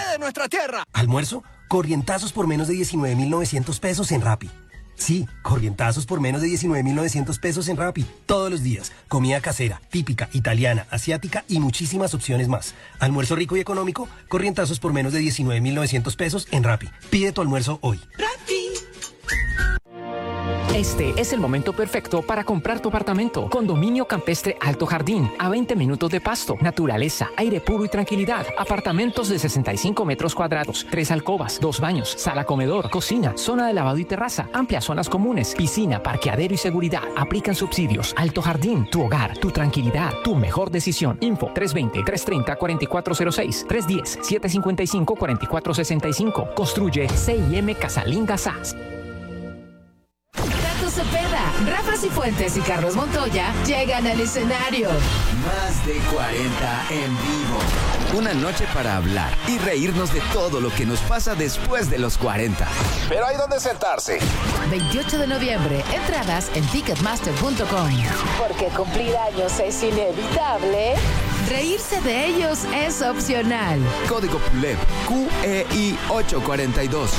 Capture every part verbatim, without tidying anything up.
de nuestra tierra. ¿Almuerzo? Corrientazos por menos de diecinueve mil novecientos pesos en Rappi. Sí, corrientazos por menos de diecinueve mil novecientos pesos en Rappi. Todos los días. Comida casera, típica, italiana, asiática y muchísimas opciones más. Almuerzo rico y económico, corrientazos por menos de diecinueve mil novecientos pesos en Rappi. Pide tu almuerzo hoy. Rappi. Este es el momento perfecto para comprar tu apartamento. Condominio Campestre Alto Jardín, a veinte minutos de Pasto. Naturaleza, aire puro y tranquilidad. Apartamentos de sesenta y cinco metros cuadrados, tres alcobas, dos baños, sala comedor, cocina, zona de lavado y terraza, amplias zonas comunes, piscina, parqueadero y seguridad. Aplican subsidios. Alto Jardín, tu hogar, tu tranquilidad, tu mejor decisión. Info tres dos cero, tres tres cero, cuatro cuatro cero seis, tres uno cero, siete cinco cinco, cuatro cuatro seis cinco. Construye C I M Casalinga S A S. Cepeda, Rafa Cifuentes y Carlos Montoya llegan al escenario. Más de cuarenta en vivo. Una noche para hablar y reírnos de todo lo que nos pasa después de los cuarenta. Pero hay donde sentarse. veintiocho de noviembre, entradas en ticketmaster punto com. Porque cumplir años es inevitable, reírse de ellos es opcional. Código P U L E P Q E I ocho cuatro dos.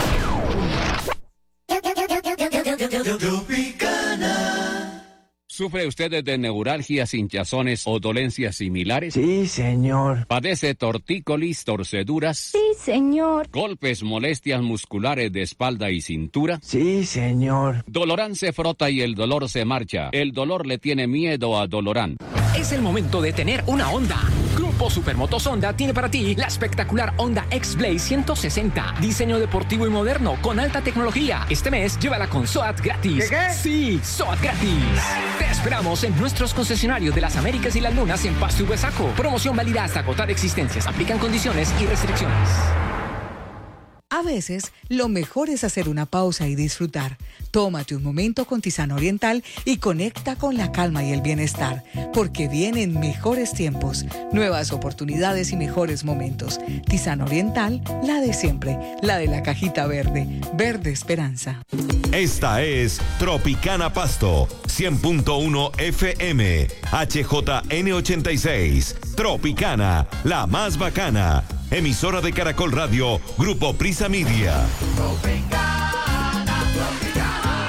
¿Sufre usted de neuralgias, hinchazones o dolencias similares? Sí, señor. ¿Padece tortícolis, torceduras? Sí, señor. ¿Golpes, molestias musculares de espalda y cintura? Sí, señor. Dolorán se frota y el dolor se marcha. El dolor le tiene miedo a Dolorán. Es el momento de tener una Honda. Grupo Supermotos Honda tiene para ti la espectacular Honda X-Blaze ciento sesenta. Diseño deportivo y moderno con alta tecnología. Este mes llévala con S O A T gratis. ¿Qué, qué? Sí, S O A T gratis. Te esperamos en nuestros concesionarios de las Américas y las Lunas en Pasto y Huesaco. Promoción válida hasta agotar existencias. Aplican condiciones y restricciones. A veces, lo mejor es hacer una pausa y disfrutar. Tómate un momento con Tisana Oriental y conecta con la calma y el bienestar, porque vienen mejores tiempos, nuevas oportunidades y mejores momentos. Tisana Oriental, la de siempre, la de la cajita verde, verde esperanza. Esta es Tropicana Pasto, cien punto uno F M, H J N ochenta y seis. Tropicana, la más bacana. Emisora de Caracol Radio, Grupo Prisa Media. Tropicana, Tropicana.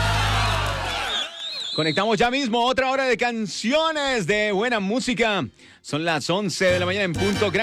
Conectamos ya mismo otra hora de canciones de buena música. Son las once de la mañana en punto.